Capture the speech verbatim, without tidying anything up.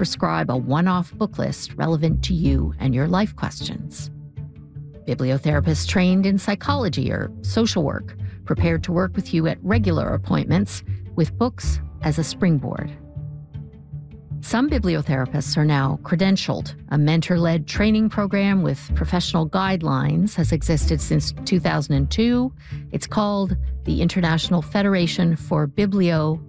prescribe a one-off book list relevant to you and your life questions. Bibliotherapists trained in psychology or social work, prepared to work with you at regular appointments with books as a springboard. Some bibliotherapists are now credentialed. A mentor-led training program with professional guidelines has existed since two thousand two. It's called the International Federation for Biblio